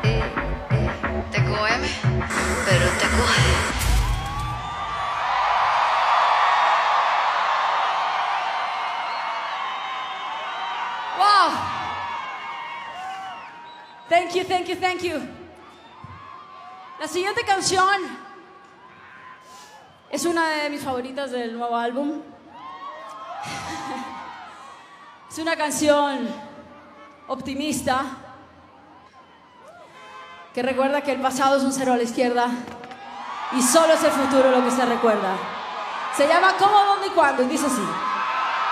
TQM, pero te coge. Wow. Thank you, thank you, thank you. La siguiente canción es una de mis favoritas del nuevo álbum. Es una canción optimista que recuerda que el pasado es un cero a la izquierda y solo es el futuro lo que se recuerda. Se llama ¿Cómo, dónde y cuándo? Y dice así.